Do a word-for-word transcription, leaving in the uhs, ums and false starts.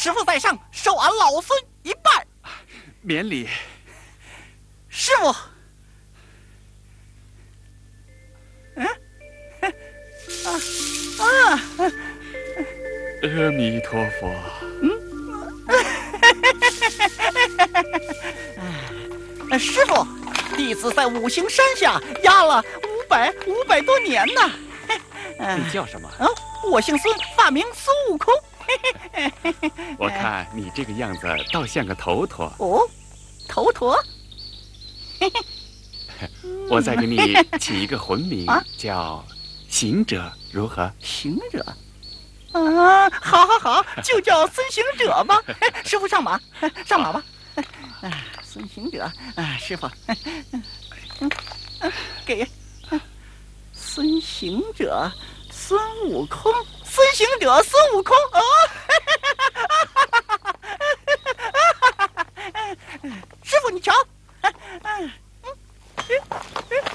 师傅在上，受俺老孙一拜。 免礼。 师傅。嗯，啊啊！ 阿弥陀佛。 嗯。师傅，弟子在五行山下压了五百五百多年呢。 你叫什么？ 啊，我姓孙，法名孙悟空。 我看你这个样子，倒像个头陀。 哦，头陀。 我再给你起一个魂名，啊、叫行者，如何？ 行者。啊，好，好，好，就叫孙行者吧。师傅上马，上马吧。啊，孙行者，啊，师傅，给孙行者，孙悟空，孙行者，孙悟空。哦，师傅，你瞧。